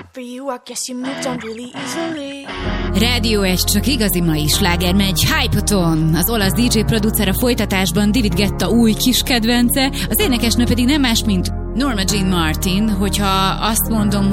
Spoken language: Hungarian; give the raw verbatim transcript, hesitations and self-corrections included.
For you, I guess you moved on really easily. Rádió egy csak igazi mai sláger megy. Hypaton, az olasz dé dzsé producer, a folytatásban David Guetta új kis kedvence, az énekesnő pedig nem más, mint Norma Jean Martin, hogyha azt mondom,